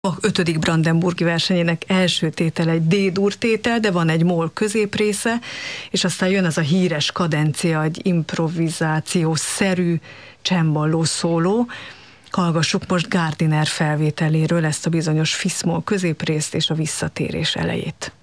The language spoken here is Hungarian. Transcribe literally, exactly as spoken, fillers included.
A ötödik brandenburgi versenyének első tétel egy D-dur tétel, de van egy moll középrésze, és aztán jön az a híres kadencia, egy improvizációszerű csembaló szóló. Hallgassuk most Gardiner felvételéről ezt a bizonyos fiszmol középrészt és a visszatérés elejét.